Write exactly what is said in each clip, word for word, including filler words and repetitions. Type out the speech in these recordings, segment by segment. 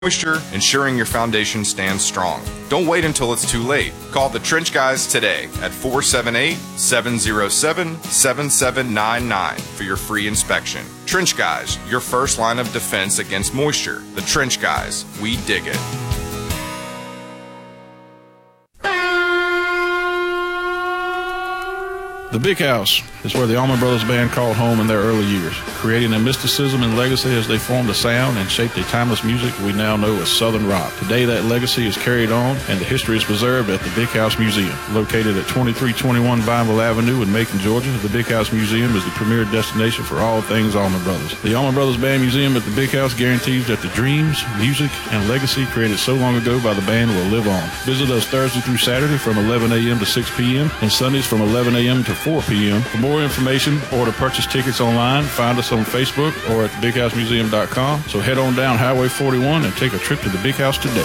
moisture, ensuring your foundation stands strong. Don't wait until it's too late. Call the Trench Guys today at four seven eight, seven zero seven, seven seven nine nine for your free inspection. Trench Guys, your first line of defense against moisture. The Trench Guys, we dig it. The Big House is where the Allman Brothers Band called home in their early years, creating a mysticism and legacy as they formed a sound and shaped a timeless music we now know as Southern rock. Today that legacy is carried on and the history is preserved at the Big House Museum. Located at twenty-three twenty-one Vineville Avenue in Macon, Georgia, the Big House Museum is the premier destination for all things Allman Brothers. The Allman Brothers Band Museum at the Big House guarantees that the dreams, music, and legacy created so long ago by the band will live on. Visit us Thursday through Saturday from eleven a.m. to six p.m. and Sundays from eleven a.m. to four p.m. For more information or to purchase tickets online, find us on Facebook or at the big house museum dot com. So head on down Highway forty-one and take a trip to the Big House today.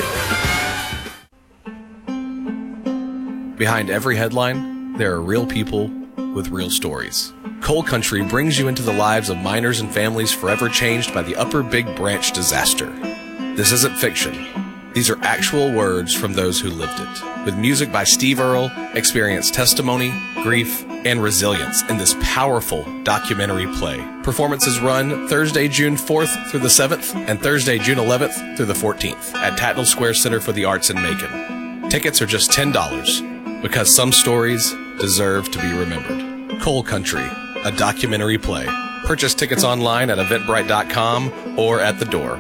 Behind every headline, there are real people with real stories. Coal Country brings you into the lives of miners and families forever changed by the Upper Big Branch disaster. This isn't fiction. These are actual words from those who lived it. With music by Steve Earle, experience testimony, grief, and resilience in this powerful documentary play. Performances run Thursday, June fourth through the seventh and Thursday, June eleventh through the fourteenth at Tatnall Square Center for the Arts in Macon. Tickets are just ten dollars because some stories deserve to be remembered. Coal Country, a documentary play. Purchase tickets online at eventbrite dot com or at the door.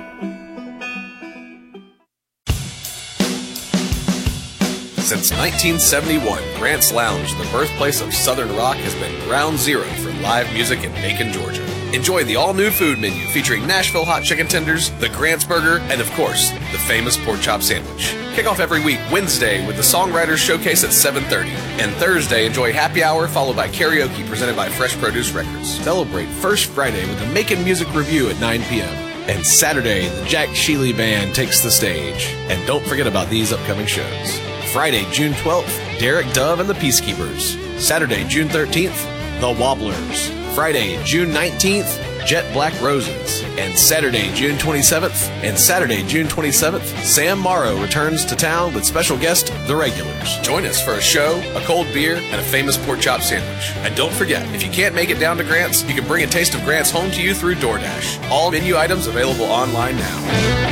Since nineteen seventy-one, Grant's Lounge, the birthplace of Southern rock, has been ground zero for live music in Macon, Georgia. Enjoy the all-new food menu featuring Nashville hot chicken tenders, the Grant's Burger, and of course, the famous pork chop sandwich. Kick off every week Wednesday with the Songwriters Showcase at seven thirty. And Thursday, enjoy happy hour followed by karaoke presented by Fresh Produce Records. Celebrate First Friday with the Macon Music Review at nine p.m. And Saturday, the Jack Shealy Band takes the stage. And don't forget about these upcoming shows. Friday, June twelfth, Derek Dove and the Peacekeepers. Saturday, June thirteenth, The Wobblers. Friday, June nineteenth, Jet Black Roses. And Saturday, June twenty-seventh, and Saturday, June twenty-seventh, Sam Morrow returns to town with special guest, The Regulars. Join us for a show, a cold beer, and a famous pork chop sandwich. And don't forget, if you can't make it down to Grant's, you can bring a taste of Grant's home to you through DoorDash. All menu items available online now.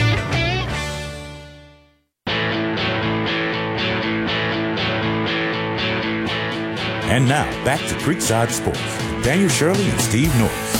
And now, back to Creekside Sports. Daniel Shirley and Steve Norris.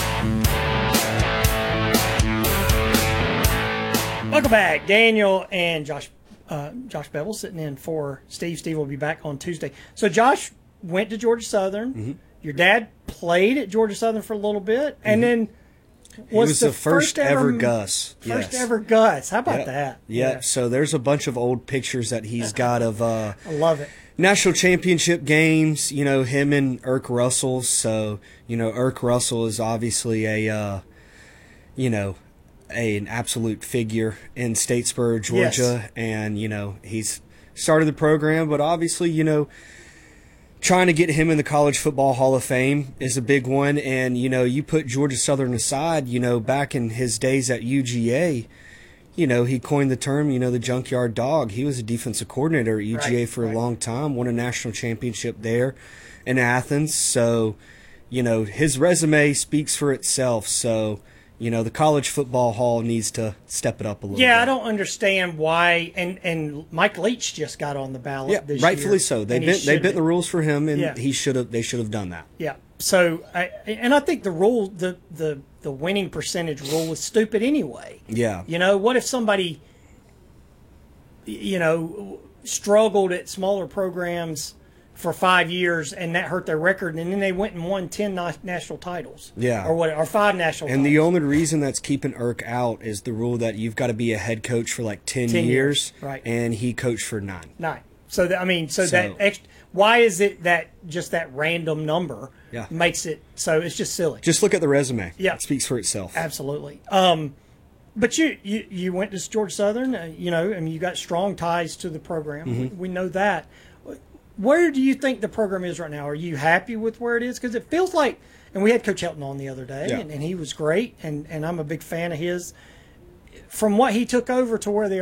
Welcome back. Daniel and Josh uh, Josh Bevel sitting in for Steve. Steve will be back on Tuesday. So Josh went to Georgia Southern. Mm-hmm. Your dad played at Georgia Southern for a little bit. And mm-hmm. then was, he was the, the first, first ever, ever Gus. First yes. ever Gus. How about yep. that? Yep. Yeah. So there's a bunch of old pictures that he's got of uh, I love it. national championship games, you know, him and Irk Russell. So, you know, Irk Russell is obviously a, uh, you know, a, an absolute figure in Statesboro, Georgia. Yes. And, you know, he's started the program, but obviously, you know, trying to get him in the College Football Hall of Fame is a big one. And, you know, you put Georgia Southern aside, you know, back in his days at U G A, you know, he coined the term, you know, the junkyard dog. He was a defensive coordinator at U G A right, for a right. long time, won a national championship there in Athens. So, you know, his resume speaks for itself. So, you know, the College Football Hall needs to step it up a little yeah, bit. I don't understand why. And, and Mike Leach just got on the ballot yeah, this rightfully year. so. They and bent, they bent the rules for him, and yeah. he should have. They should have done that. Yeah. So, I, and I think the rule, the, the, the winning percentage rule is stupid anyway. Yeah. You know, what if somebody, you know, struggled at smaller programs for five years and that hurt their record, and then they went and won ten na- national titles. Yeah. Or what? Or five national and titles. the only reason that's keeping Irk out is the rule that you've got to be a head coach for like ten, ten years, years. Right. And he coached for nine. Nine. So, that, I mean, so, So that extra, why is it that just that random number yeah. makes it so it's just silly? Just look at the resume. Yeah. It speaks for itself. Absolutely. Um, but you, you, you went to Georgia Southern, uh, you know, I mean, you got strong ties to the program. Mm-hmm. We, we know that. Where do you think the program is right now? Are you happy with where it is? Because it feels like, and we had Coach Helton on the other day, yeah. and, and he was great, and, and I'm a big fan of his. from what he took over to where they